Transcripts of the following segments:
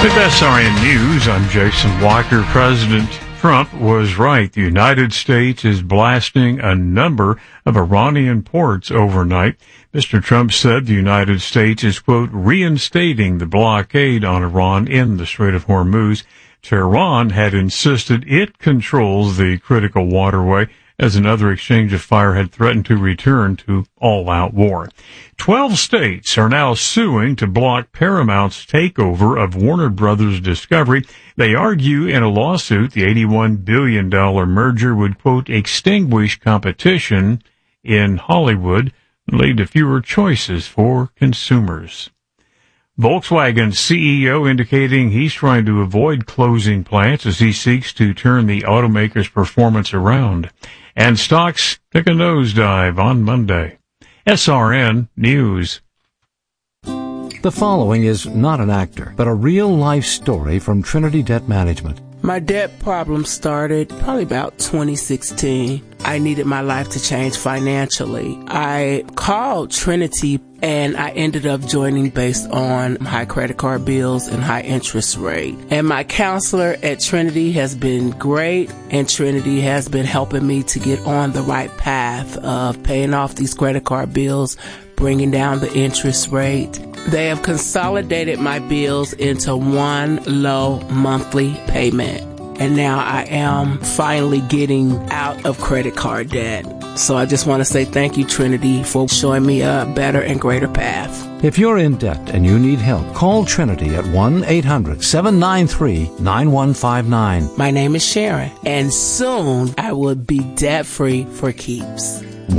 With SRN News, I'm Jason Walker. President Trump was right. The United States is blasting a number of Iranian ports overnight. Mr. Trump said the United States is, quote, reinstating the blockade on Iran in the Strait of Hormuz. Tehran had insisted it controls the critical waterway, as another exchange of fire had threatened to return to all-out war. 12 states are now suing to block Paramount's takeover of Warner Brothers Discovery. They argue in a lawsuit the $81 billion merger would, quote, extinguish competition in Hollywood and lead to fewer choices for consumers. Volkswagen's CEO indicating he's trying to avoid closing plants as he seeks to turn the automaker's performance around. And stocks took a nosedive on Monday. SRN News. The following is not an actor, but a real-life story from Trinity Debt Management. My debt problem started probably about 2016. I needed my life to change financially. I called Trinity and I ended up joining based on high credit card bills and high interest rate. And my counselor at Trinity has been great, and Trinity has been helping me to get on the right path of paying off these credit card bills, bringing down the interest rate. They have consolidated my bills into one low monthly payment. And now I am finally getting out of credit card debt. So I just want to say thank you, Trinity, for showing me a better and greater path. If you're in debt and you need help, call Trinity at 1-800-793-9159. My name is Sharon, and soon I will be debt-free for keeps.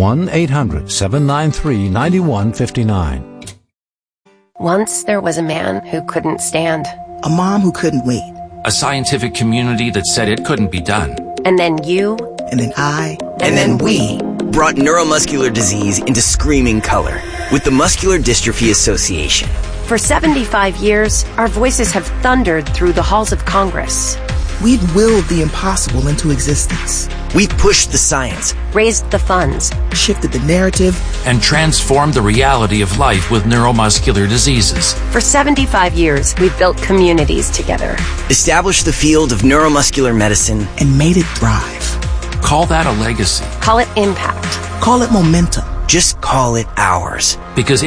1-800-793-9159. Once there was a man who couldn't stand. A mom who couldn't wait. A scientific community that said it couldn't be done. And then you. And then I. And then we brought neuromuscular disease into screaming color with the Muscular Dystrophy Association. For 75 years, our voices have thundered through the halls of Congress. We've willed the impossible into existence. We've pushed the science, raised the funds, shifted the narrative, and transformed the reality of life with neuromuscular diseases. For 75 years, we've built communities together, established the field of neuromuscular medicine, and made it thrive. Call that a legacy. Call it impact. Call it momentum. Just call it ours. Because